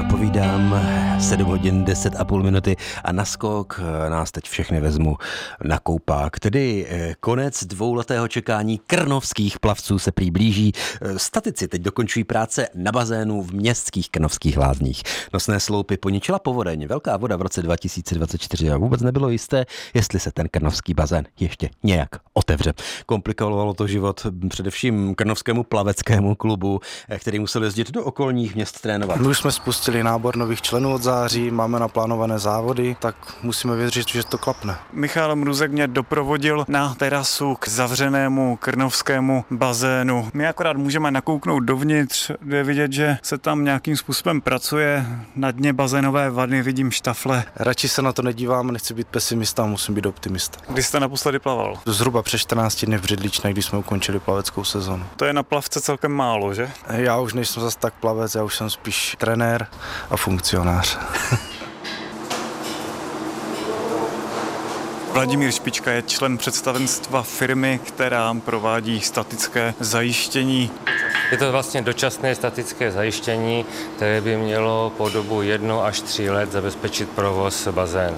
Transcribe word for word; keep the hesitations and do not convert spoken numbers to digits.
povídám, sedm hodin deset a půl minuty a naskok nás teď všechny vezmu na koupák. Tedy konec dvouletého čekání krnovských plavců se prý blíží. Statici teď dokončují práce na bazénu v městských Krnovských lázních. Nosné sloupy poničila povodeň, velká voda v roce dva tisíce dvacet čtyři a vůbec nebylo jisté, jestli se ten krnovský bazén ještě nějak otevře. Komplikovalo to život především krnovskému plaveckému klubu, který musel jezdit do okolních měst trénovat. My už jsme spustili nábor nových členů od září, máme naplánované závody, tak musíme věřit, že to klapne. Michal Mruzek mě doprovodil na terasu k zavřenému krnovskému bazénu. My akorát můžeme nakouknout dovnitř, kde je vidět, že se tam nějakým způsobem pracuje. Na dně bazénové vany vidím štafle. Radši se na to nedívám, nechci být pesimista, musím být optimista. Kdy jste naposledy plaval? Zhruba před čtrnácti dny v Břidličné, když jsme ukončili plaveckou sezonu. To je na plavce celkem málo, že? Já už nejsem zas tak plavec, já už jsem spíš trenér a funkcionář. Vladimír Špička je člen představenstva firmy, která provádí statické zajištění. Je to vlastně dočasné statické zajištění, které by mělo po dobu jedno až tří let zabezpečit provoz bazénu.